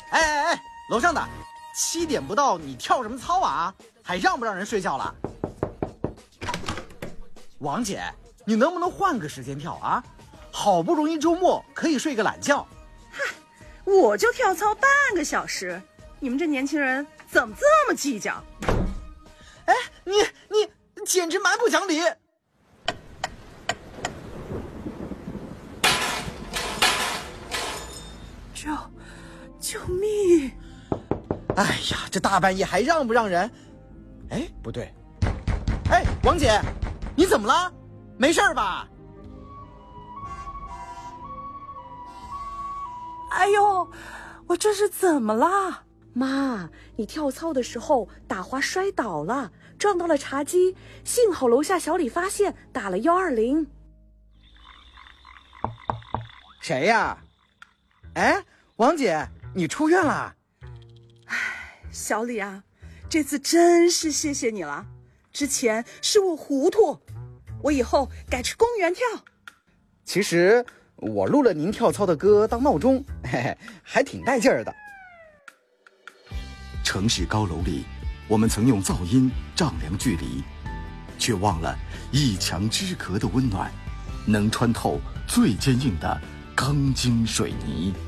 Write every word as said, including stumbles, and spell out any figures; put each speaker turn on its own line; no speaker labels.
哎哎哎，楼上的，七点不到你跳什么操啊？还让不让人睡觉了？王姐，你能不能换个时间跳啊？好不容易周末可以睡个懒觉。
嗨，我就跳操半个小时，你们这年轻人怎么这么计较？
哎，你你简直蛮不讲理！
救救命！
哎呀，这大半夜还让不让人？哎，不对，哎，王姐，你怎么了？没事吧？
哎呦，我这是怎么啦？
妈，你跳操的时候打滑摔倒了，撞到了茶几，幸好楼下小李发现，打了幺二零。
谁呀？哎，王姐，你出院了？
哎，小李啊，这次真是谢谢你了。之前是我糊涂，我以后改去公园跳。
其实我录了您跳操的歌当闹钟，嘿嘿，还挺带劲儿的。
城市高楼里，我们曾用噪音丈量距离，却忘了一墙之隔的温暖，能穿透最坚硬的钢筋水泥。